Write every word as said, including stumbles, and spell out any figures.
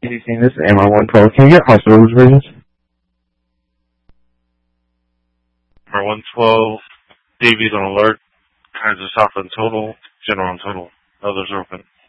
eighteen, this is M I one twelve. Can you get hospital reservations? M I one twelve, Davies on alert, kinds of south on total, general on total. Others are open.